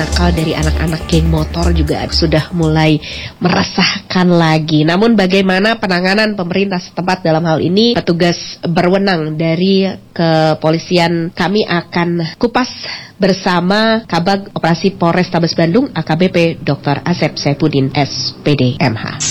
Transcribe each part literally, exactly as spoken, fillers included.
nakal dari anak-anak geng motor juga sudah mulai meresahkan lagi. Namun bagaimana penanganan pemerintah setempat dalam hal ini, petugas berwenang dari kepolisian, kami akan kupas bersama Kabag Operasi Polrestabes Bandung A K B P Doktor Asep Saipudin S P D M H.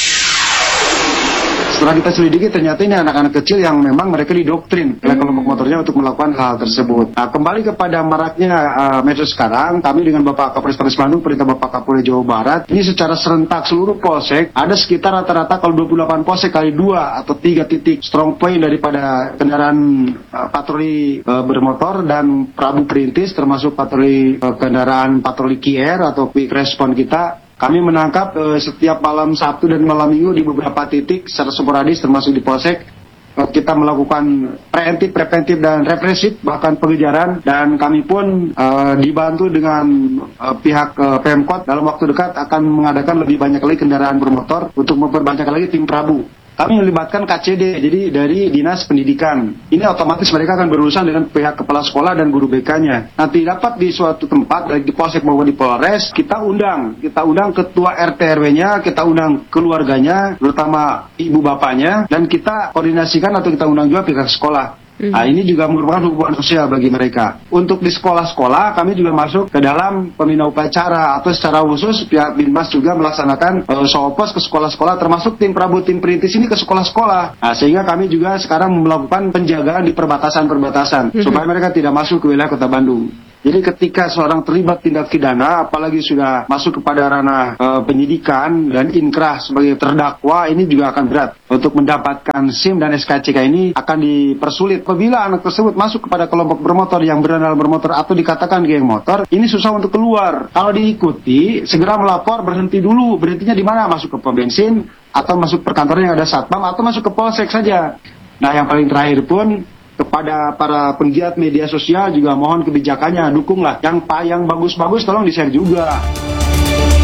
Setelah kita selidiki, ternyata ini anak-anak kecil yang memang mereka didoktrin oleh kelompok motornya untuk melakukan hal tersebut. Nah, kembali kepada maraknya uh, medsos sekarang, kami dengan Bapak Kapolres Polres Bandung, perintah Bapak Kapolri Jawa Barat, ini secara serentak seluruh polsek, ada sekitar rata-rata kalau dua puluh delapan polsek kali dua atau tiga titik strong point daripada kendaraan uh, patroli uh, bermotor dan Prabu Perintis, termasuk patroli uh, kendaraan patroli Q R atau quick response kita. Kami menangkap eh, setiap malam Sabtu dan malam Minggu di beberapa titik secara sporadis termasuk di Polsek. Eh, kita melakukan preventif, preventif dan represif, bahkan pengejaran, dan kami pun eh, dibantu dengan eh, pihak eh, Pemkot dalam waktu dekat akan mengadakan lebih banyak lagi kendaraan bermotor untuk memperbanyak lagi tim Prabu. Kami melibatkan K C D, jadi dari Dinas Pendidikan. Ini otomatis mereka akan berurusan dengan pihak kepala sekolah dan guru B K-nya. Nanti dapat di suatu tempat, baik di Polsek maupun di Polres, kita undang. Kita undang ketua R T R W-nya, kita undang keluarganya, terutama ibu bapaknya, dan kita koordinasikan atau kita undang juga pihak sekolah. Nah, ini juga merupakan hubungan sosial bagi mereka. Untuk di sekolah-sekolah, kami juga masuk ke dalam pembina upacara atau secara khusus pihak Binmas juga melaksanakan uh, sopos ke sekolah-sekolah, termasuk tim Prabu, tim Perintis ini ke sekolah-sekolah. Nah, sehingga kami juga sekarang melakukan penjagaan di perbatasan-perbatasan mm-hmm. supaya mereka tidak masuk ke wilayah Kota Bandung. Jadi ketika seorang terlibat tindak pidana, apalagi sudah masuk kepada ranah e, penyidikan dan inkrah sebagai terdakwa, ini juga akan berat. Untuk mendapatkan SIM dan S K C K ini akan dipersulit. Apabila anak tersebut masuk kepada kelompok bermotor yang berandal bermotor atau dikatakan geng motor, ini susah untuk keluar. Kalau diikuti, segera melapor, berhenti dulu. Berhentinya di mana? Masuk ke pom bensin, atau masuk perkantoran yang ada satpam, atau masuk ke polsek saja. Nah, yang paling terakhir pun, kepada para penggiat media sosial juga mohon kebijakannya, dukunglah. Yang yang bagus-bagus tolong di-share juga.